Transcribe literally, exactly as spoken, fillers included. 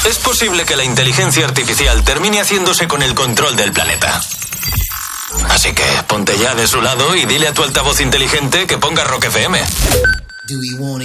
es posible que la inteligencia artificial termine haciéndose con el control del planeta. Así que ponte ya de su lado y dile a tu altavoz inteligente que ponga Rock F M.